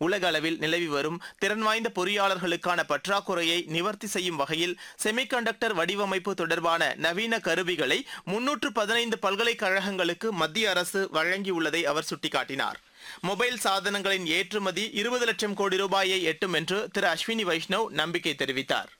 உலக அளவில் நிலவி வரும் திறன் வாய்ந்த பொறியாளர்களுக்கான பற்றாக்குறையை நிவர்த்தி செய்யும் வகையில் செமிகண்டக்டர் வடிவமைப்பு தொடர்பான நவீன கருவிகளை 315 பல்கலைக்கழகங்களுக்கு மத்திய அரசு வழங்கியுள்ளதை அவர் சுட்டிக்காட்டினார். மொபைல் சாதனங்களின் ஏற்றுமதி 20 லட்சம் கோடி ரூபாயை எட்டும் என்று திரு அஸ்வினி வைஷ்ணவ் நம்பிக்கை தெரிவித்தார்.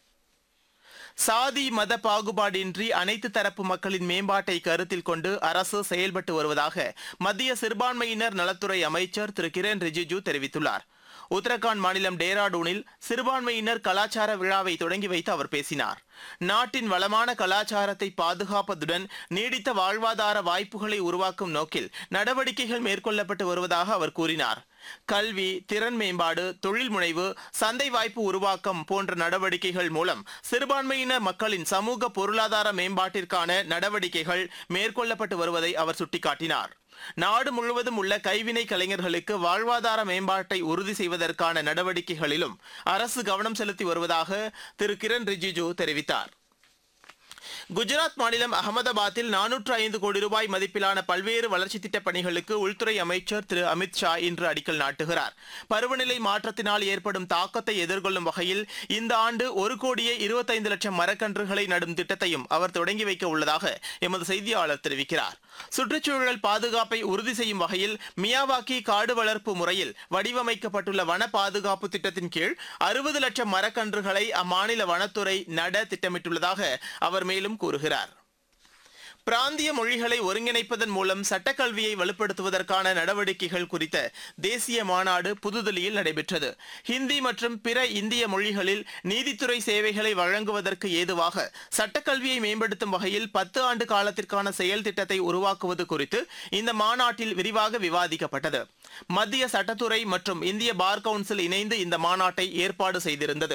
சாதி மத பாகுபாடின்றி அனைத்து தரப்பு மக்களின் மேம்பாட்டை கருத்தில் கொண்டு அரசு செயல்பட்டு வருவதாக மத்திய சிறுபான்மையினர் நலத்துறை அமைச்சர் திரு கிரண் ரிஜிஜு தெரிவித்துள்ளார். உத்தரகாண்ட் மாநிலம் டேராடூனில் சிறுபான்மையினர் கலாச்சார விழாவை தொடங்கி வைத்து அவர் பேசினார். நாட்டின் வளமான கலாச்சாரத்தை பாதுகாப்பதுடன் நீடித்த வாழ்வாதார வாய்ப்புகளை உருவாக்கும் நோக்கில் நடவடிக்கைகள் மேற்கொள்ளப்பட்டு வருவதாக அவர் கூறினார். கல்வி, திறன் மேம்பாடு, தொழில் முனைவு, சந்தை வாய்ப்பு உருவாக்கம் போன்ற நடவடிக்கைகள் மூலம் சிறுபான்மையினர் மக்களின் சமூக பொருளாதார மேம்பாட்டிற்கான நடவடிக்கைகள் மேற்கொள்ளப்பட்டு வருவதை அவர் சுட்டிக்காட்டினார். நாடு முழுவதும் உள்ள கைவினை கலைஞர்களுக்கு வாழ்வாதார மேம்பாட்டை உறுதி செய்வதற்கான நடவடிக்கைகளிலும் அரசு கவனம் செலுத்தி வருவதாக திரு கிரண் ரிஜிஜு தெரிவித்தார். குஜராத் மாநிலம் அகமதாபாத்தில் 405 கோடி ரூபாய் மதிப்பிலான பல்வேறு வளர்ச்சித் திட்டப் பணிகளுக்கு உள்துறை அமைச்சர் திரு அமித் ஷா இன்று அடிக்கல் நாட்டுகிறார். பருவநிலை மாற்றத்தினால் ஏற்படும் தாக்கத்தை எதிர்கொள்ளும் வகையில் இந்த ஆண்டு 1,25 லட்சம் மரக்கன்றுகளை நடும் திட்டத்தையும் அவர் தொடங்கி வைக்க உள்ளதாக எமது செய்தியாளர் தெரிவிக்கிறார். சுற்றுச்சூழல் பாதுகாப்பை உறுதி செய்யும் வகையில் மியாவாக்கி காடு வளர்ப்பு முறையில் வடிவமைக்கப்பட்டுள்ள வன பாதுகாப்பு திட்டத்தின் கீழ் 60 லட்சம் மரக்கன்றுகளை அம்மாநில வனத்துறை நட திட்டமிட்டுள்ளதாக அவர் மேலும் கூறுகிறார். பிராந்திய மொழிகளை ஒருங்கிணைப்பதன் மூலம் சட்டக்கல்வியை வலுப்படுத்துவதற்கான நடவடிக்கைகள் குறித்த தேசிய மாநாடு புதுதில்லியில் நடைபெற்றது. ஹிந்தி மற்றும் பிற இந்திய மொழிகளில் நீதித்துறை சேவைகளை வழங்குவதற்கு ஏதுவாக சட்டக்கல்வியை மேம்படுத்தும் வகையில் 10 ஆண்டு காலத்திற்கான செயல் திட்டத்தை உருவாக்குவது குறித்து இந்த மாநாட்டில் விரிவாக விவாதிக்கப்பட்டது. மத்திய சட்டத்துறை மற்றும் இந்திய பார் கவுன்சில் இணைந்து இந்த மாநாட்டை ஏற்பாடு செய்திருந்தது.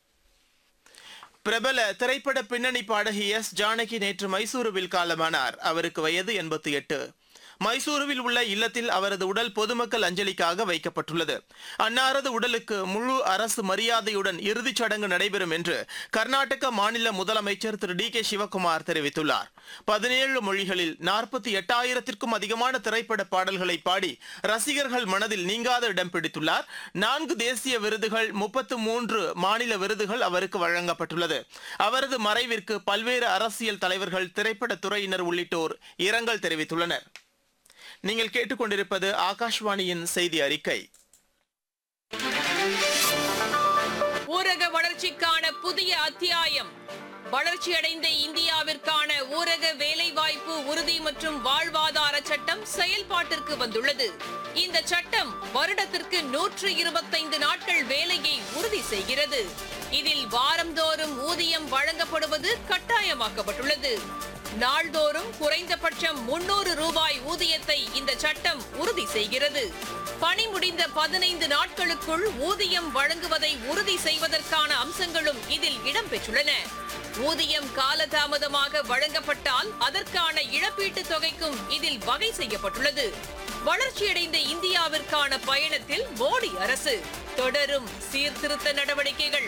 பிரபல திரைப்பட பின்னணி பாடகி எஸ் ஜானகி நேற்று மைசூருவில் காலமானார். அவருக்கு வயது 88. மைசூருவில் உள்ள இல்லத்தில் அவரது உடல் பொதுமக்கள் அஞ்சலிக்காக வைக்கப்பட்டுள்ளது. அன்னாரது உடலுக்கு முழு அரசு மரியாதையுடன் இறுதிச் சடங்கு நடைபெறும் என்று கர்நாடக மாநில முதலமைச்சர் திரு டி.கே. சிவக்குமார் தெரிவித்துள்ளார். 17 மொழிகளில் 48,000த்திற்கும் அதிகமான திரைப்பட பாடல்களை பாடி ரசிகர்கள் மனதில் நீங்காத இடம் பிடித்துள்ளார். 4 தேசிய விருதுகள், 33 மாநில விருதுகள் அவருக்கு வழங்கப்பட்டுள்ளது. அவரது மறைவிற்கு பல்வேறு அரசியல் தலைவர்கள், திரைப்பட துறையினர் உள்ளிட்டோர் இரங்கல் தெரிவித்துள்ளனர். நீங்கள் கேட்டுக்கொண்டிருப்பது ஆகாஷ்வாணியின் செய்தி அறிக்கை. ஊரக வளர்ச்சிக்கான புதிய அத்தியாயம். வளர்ச்சியடைந்த இந்தியாவிற்கான ஊரக வேலைவாய்ப்பு உறுதி மற்றும் வாழ்வாதார சட்டம் செயல்பாட்டிற்கு வந்துள்ளது. இந்த சட்டம் வருடத்திற்கு 125 நாட்கள் வேலையை உறுதி செய்கிறது. இதில் வாரந்தோறும் ஊதியம் வழங்கப்படுவது கட்டாயமாக்கப்பட்டுள்ளது. நாள்தோறும் குறைந்தபட்சம் 300 ரூபாய் ஊதியத்தை இந்த சட்டம் உறுதி செய்கிறது. பணி முடிந்த 15 நாட்களுக்குள் ஊதியம் வழங்குவதை உறுதி செய்வதற்கான அம்சங்களும் இதில் இடம்பெற்றுள்ளன. ஊதியம் காலதாமதமாக வழங்கப்பட்டால் அதற்கான இழப்பீட்டுத் தொகைக்கும் இதில் வகை செய்யப்பட்டுள்ளது. வளர்ச்சியடைந்த இந்தியாவிற்கான பயணத்தில் மோடி அரசு தொடரும் சீர்திருத்த நடவடிக்கைகள்.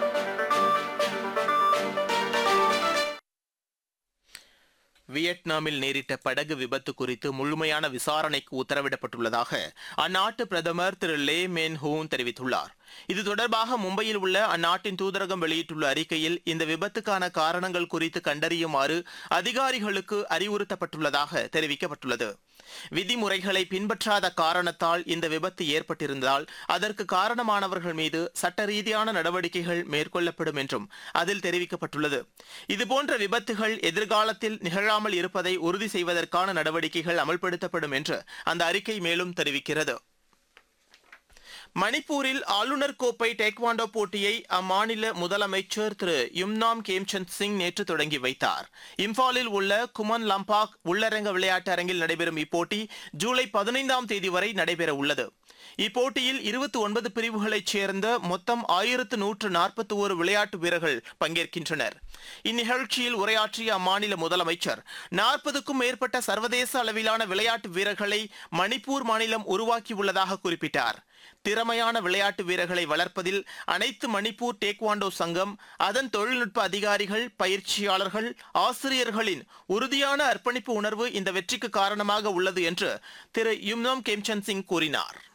வியட்நாமில் நேரிட்ட படகு விபத்து குறித்து முழுமையான விசாரணைக்கு உத்தரவிடப்பட்டுள்ளதாக அந்நாட்டு பிரதமர் திரு லே மென் ஹூன் தெரிவித்துள்ளார். இது தொடர்பாக மும்பையில் உள்ள அந்நாட்டின் தூதரகம் வெளியிட்டுள்ள அறிக்கையில் இந்த விபத்துக்கான காரணங்கள் குறித்து கண்டறியுமாறு அதிகாரிகளுக்கு அறிவுறுத்தப்பட்டுள்ளதாக தெரிவிக்கப்பட்டுள்ளது. விதிமுறைகளை பின்பற்றாத காரணத்தால் இந்த விபத்து ஏற்பட்டிருந்தால் அதற்கு காரணமானவர்கள் மீது சட்ட ரீதியான நடவடிக்கைகள் மேற்கொள்ளப்படும் என்றும் அதில் தெரிவிக்கப்பட்டுள்ளது. இதுபோன்ற விபத்துகள் எதிர்காலத்தில் நிகழாமல் இருப்பதை உறுதி செய்வதற்கான நடவடிக்கைகள் அமல்படுத்தப்படும் என்று அந்த அறிக்கை மேலும் தெரிவிக்கிறது. மணிப்பூரில் ஆளுநர் கோப்பை டேக்வாண்டோ போட்டியை அம்மாநில முதலமைச்சர் திரு யும்னாம் கேம்சந்த் சிங் நேற்று தொடங்கி வைத்தார். இம்பாலில் உள்ள குமன் லம்பாக் உள்ளரங்க விளையாட்டு அரங்கில் நடைபெறும் இப்போட்டி ஜூலை 15ஆம் தேதி வரை நடைபெற உள்ளது. இப்போட்டியில் 29 பிரிவுகளைச் சேர்ந்த மொத்தம் 1141 விளையாட்டு வீரர்கள் பங்கேற்கின்றனர். இந்நிகழ்ச்சியில் உரையாற்றிய அம்மாநில முதலமைச்சர் 40க்கும் மேற்பட்ட சர்வதேச அளவிலான விளையாட்டு வீரர்களை மணிப்பூர் மாநிலம் உருவாக்கியுள்ளதாக குறிப்பிட்டார். திறமையான விளையாட்டு வீரர்களை வளர்ப்பதில் அனைத்து மணிப்பூர் டேக்வாண்டோ சங்கம், அதன் தொழில்நுட்ப அதிகாரிகள், பயிற்சியாளர்கள், ஆசிரியர்களின் உறுதியான அர்ப்பணிப்பு உணர்வு இந்த வெற்றிக்கு காரணமாக உள்ளது என்று திரு யும்னாம் கேம்சந்த் சிங் கூறினார்.